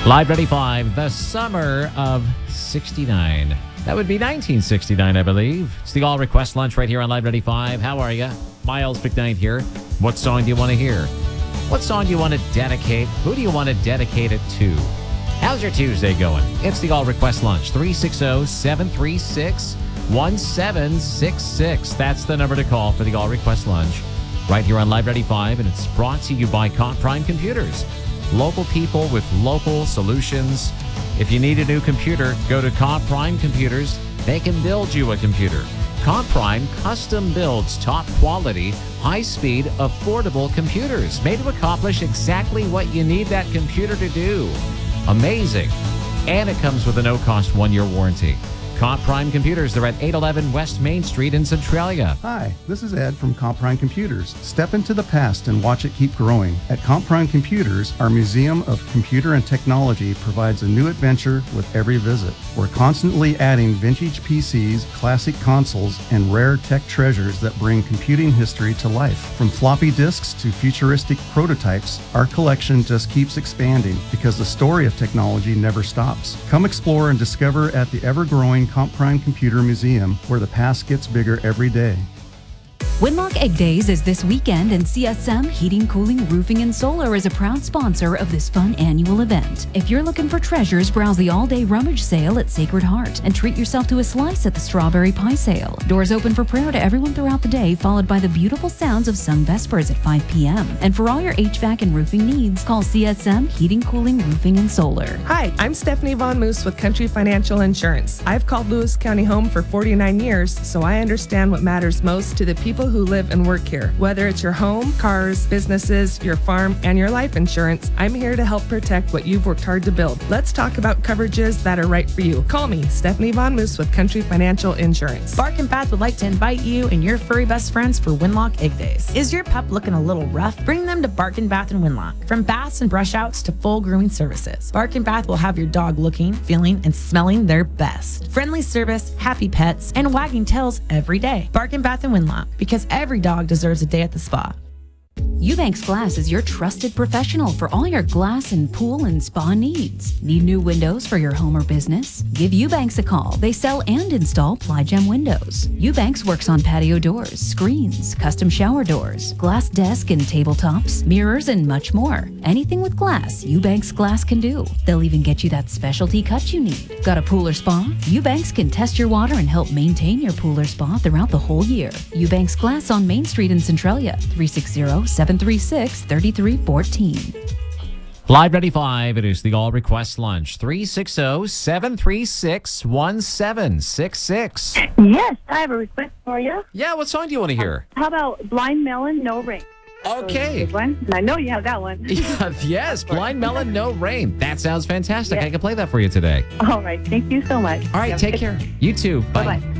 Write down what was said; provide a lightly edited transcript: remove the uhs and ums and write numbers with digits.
Live Ready 5, the summer of 69. That would be 1969, I believe. It's the All Request Lunch right here on Live Ready 5. How are you? Miles McKnight here. What song do you want to hear? What song do you want to dedicate? Who do you want to dedicate it to? How's your Tuesday going? It's the All Request Lunch. 360-736-1766. That's the number to call for the All Request Lunch right here on Live Ready 5. And it's brought to you by Comp Prime Computers. Local people with local solutions. If you need a new computer, go to Comp Prime Computers. They can build you a computer. Comp Prime custom builds top quality, high-speed, affordable computers made to accomplish exactly what you need that computer to do. Amazing. And it comes with a no-cost 1-year warranty. Comp Prime Computers, they're at 811 West Main Street in Centralia. Hi, this is Ed from Comp Prime Computers. Step into the past and watch it keep growing. At Comp Prime Computers, our Museum of Computer and Technology provides a new adventure with every visit. We're constantly adding vintage PCs, classic consoles, and rare tech treasures that bring computing history to life. From floppy disks to futuristic prototypes, our collection just keeps expanding because the story of technology never stops. Come explore and discover at the ever-growing Comp Prime Computer Museum, where the past gets bigger every day. Winlock Egg Days is this weekend, and CSM Heating, Cooling, Roofing, and Solar is a proud sponsor of this fun annual event. If you're looking for treasures, browse the all-day rummage sale at Sacred Heart and treat yourself to a slice at the Strawberry Pie Sale. Doors open for prayer to everyone throughout the day, followed by the beautiful sounds of sung Vespers at 5 p.m. And for all your HVAC and roofing needs, call CSM Heating, Cooling, Roofing, and Solar. Hi, I'm Stephanie Von Moose with Country Financial Insurance. I've called Lewis County home for 49 years, so I understand what matters most to the people who live and work here. Whether it's your home, cars, businesses, your farm, and your life insurance, I'm here to help protect what you've worked hard to build. Let's talk about coverages that are right for you. Call me, Stephanie Von Moose with Country Financial Insurance. Bark and Bath would like to invite you and your furry best friends for Winlock Egg Days. Is your pup looking a little rough? Bring them to Bark and Bath and Winlock. From baths and brush outs to full grooming services, Bark and Bath will have your dog looking, feeling, and smelling their best. Friendly service, happy pets, and wagging tails every day. Bark and Bath and Winlock, because every dog deserves a day at the spa. Eubanks Glass is your trusted professional for all your glass and pool and spa needs. Need new windows for your home or business? Give Eubanks a call. They sell and install Ply-Gem windows. Eubanks works on patio doors, screens, custom shower doors, glass desk and tabletops, mirrors, and much more. Anything with glass, Eubanks Glass can do. They'll even get you that specialty cut you need. Got a pool or spa? Eubanks can test your water and help maintain your pool or spa throughout the whole year. Eubanks Glass on Main Street in Centralia, 360-736-3314. Live Ready 5, it is the All Request Lunch. 360-736-1766. Yes, I have a request for you. Yeah, what song do you want to hear? How about Blind Melon, No Rain? Okay. Good one. I know you have that one. Yes, Blind Melon, No Rain. That sounds fantastic. Yeah. I can play that for you today. All right. Thank you so much. All right, take care. You too. Bye. Bye-bye.